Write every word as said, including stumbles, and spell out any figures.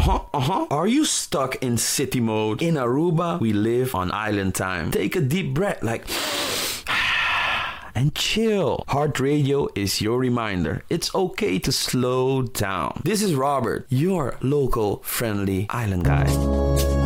Uh-huh, uh-huh. Are you stuck in city mode? In Aruba, we live on island time. Take a deep breath, like... and chill. Heart Radio is your reminder. It's okay to slow down. This is Robert, your local friendly island guy.